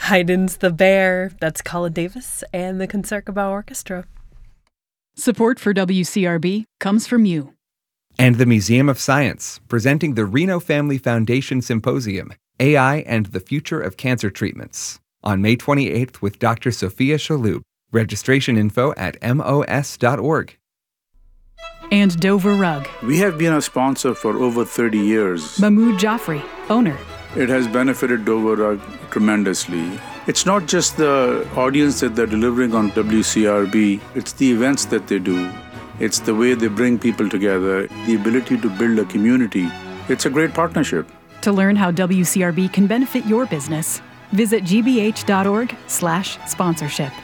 Haydn's The Bear, that's Colin Davis and the Concertgebouw Orchestra. Support for WCRB comes from you. And the Museum of Science, presenting the Reno Family Foundation Symposium, AI and the Future of Cancer Treatments, on May 28th with Dr. Sophia Shalhoub. Registration info at mos.org. And Dover Rug. We have been a sponsor for over 30 years. Mahmoud Jaffrey, owner. It has benefited Dover Rug tremendously. It's not just the audience that they're delivering on WCRB, it's the events that they do. It's the way they bring people together, the ability to build a community. It's a great partnership. To learn how WCRB can benefit your business, visit gbh.org/sponsorship.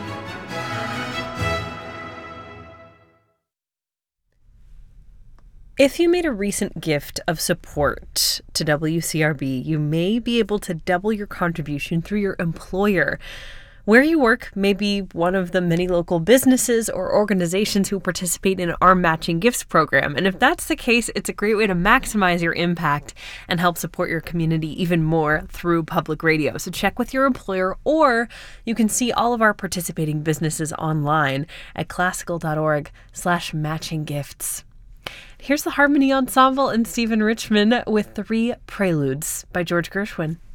If you made a recent gift of support to WCRB, you may be able to double your contribution through your employer. Where you work may be one of the many local businesses or organizations who participate in our Matching Gifts program. And if that's the case, it's a great way to maximize your impact and help support your community even more through public radio. So check with your employer, or you can see all of our participating businesses online at classical.org/matchinggifts. Here's the Harmony Ensemble and Stephen Richman with 3 Preludes by George Gershwin.